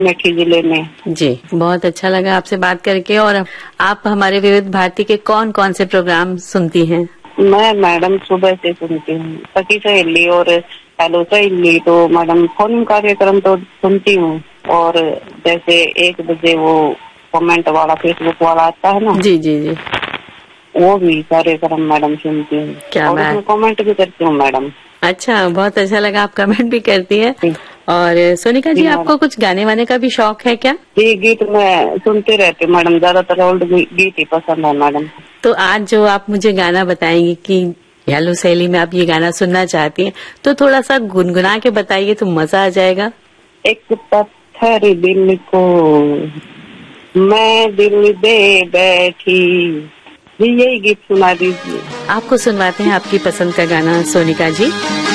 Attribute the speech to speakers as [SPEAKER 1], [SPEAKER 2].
[SPEAKER 1] अमेठी जिले में।
[SPEAKER 2] जी, बहुत अच्छा लगा आपसे बात करके। और आप हमारे विविध भारती के कौन कौन से प्रोग्राम सुनती हैं?
[SPEAKER 1] मैं मैडम सुबह से सुनती हूँ, सखी सहेली और हेलो सहेली, तो मैडम फोन कार्यक्रम तो सुनती हूँ। और जैसे 1 बजे वो कमेंट वाला फेसबुक वाला आता है ना,
[SPEAKER 2] जी जी जी,
[SPEAKER 1] वो भी कार्यक्रम मैडम सुनती हूँ।
[SPEAKER 2] क्या
[SPEAKER 1] और
[SPEAKER 2] बात।
[SPEAKER 1] उसमें कमेंट भी करती हूँ मैडम।
[SPEAKER 2] अच्छा, बहुत अच्छा लगा, आप कमेंट भी करती हैं।
[SPEAKER 1] जी
[SPEAKER 2] और सोनिका जी,
[SPEAKER 1] जी मैडम।
[SPEAKER 2] आपको कुछ गाने वाने का भी शौक है क्या?
[SPEAKER 1] जी, गीत मैं सुनती रहती हूँ मैडम, ज्यादातर ओल्ड गीत ही पसंद है मैडम।
[SPEAKER 2] तो आज जो आप मुझे गाना बताएंगी कि हेलो सहेली में आप ये गाना सुनना चाहती हैं, तो थोड़ा सा गुनगुना के बताइए तो मजा आ जाएगा।
[SPEAKER 1] एक पत्थर दिल को मैं दिल दे बैठी, जी यही गीत सुना दीजिए।
[SPEAKER 2] आपको सुनवाते हैं आपकी पसंद का गाना सोनिका जी।